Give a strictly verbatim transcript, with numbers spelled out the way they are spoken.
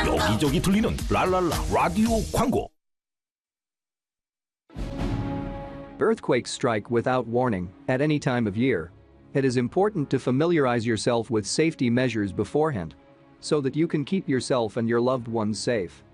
여기저기 들리는 랄랄라 라디오 광고. Earthquakes strike without warning at any time of year. It is important to familiarize yourself with safety measures beforehand so that you can keep yourself and your loved ones safe.